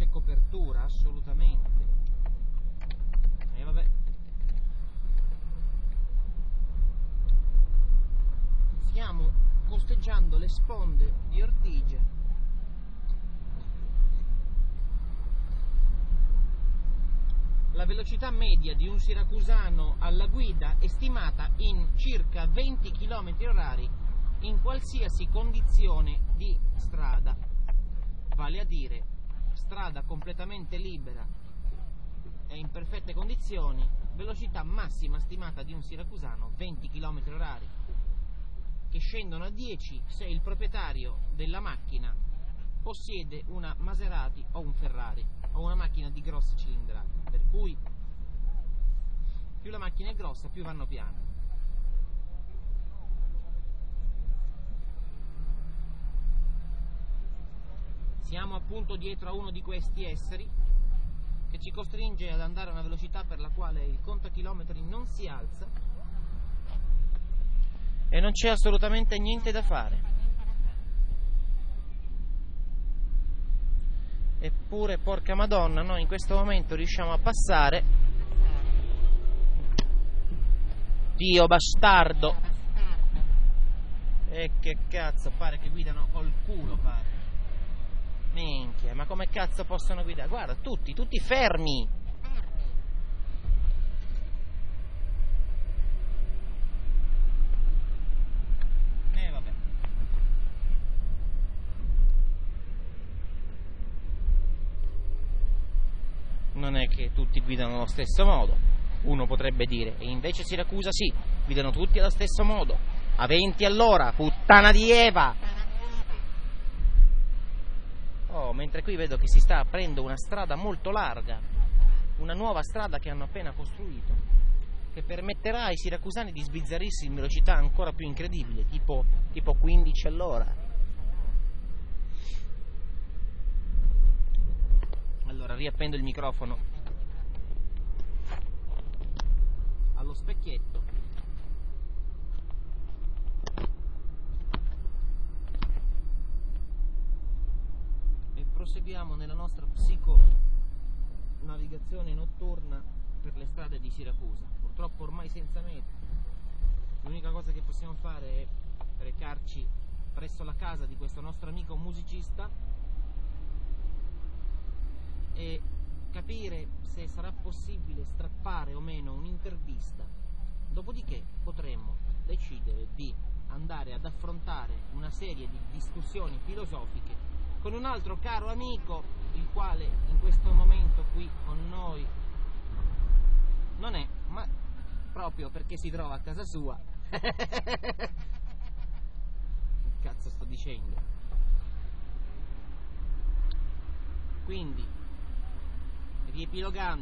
c'è copertura, assolutamente. E vabbè. Stiamo costeggiando le sponde di Ortigia. La velocità media di un siracusano alla guida è stimata in circa 20 km/h in qualsiasi condizione di strada, vale a dire strada completamente libera e in perfette condizioni, velocità massima stimata di un siracusano 20 km/h, che scendono a 10 se il proprietario della macchina possiede una Maserati o un Ferrari o una macchina di grosse cilindrate, per cui più la macchina è grossa più vanno piano. Siamo appunto dietro a uno di questi esseri che ci costringe ad andare a una velocità per la quale il contachilometri non si alza e non c'è assolutamente niente da fare. Eppure, porca Madonna, noi in questo momento riusciamo a passare. Dio bastardo! E che cazzo, pare che guidano col culo, pare. Minchia, ma come cazzo possono guidare? Guarda, tutti fermi! Vabbè. Non è che tutti guidano allo stesso modo, uno potrebbe dire, e invece Siracusa sì, guidano tutti allo stesso modo, a 20 all'ora, puttana di Eva! Oh, mentre qui vedo che si sta aprendo una strada molto larga, una nuova strada che hanno appena costruito, che permetterà ai siracusani di sbizzarrirsi in velocità ancora più incredibile, tipo 15 all'ora. Allora riappendo il microfono allo specchietto e proseguiamo nella nostra psiconavigazione notturna per le strade di Siracusa, purtroppo ormai senza meta. L'unica cosa che possiamo fare è recarci presso la casa di questo nostro amico musicista e capire se sarà possibile strappare o meno un'intervista, dopodiché potremmo decidere di andare ad affrontare una serie di discussioni filosofiche con un altro caro amico, il quale in questo momento qui con noi non è, ma proprio perché si trova a casa sua. Che cazzo sto dicendo? Quindi, riepilogando,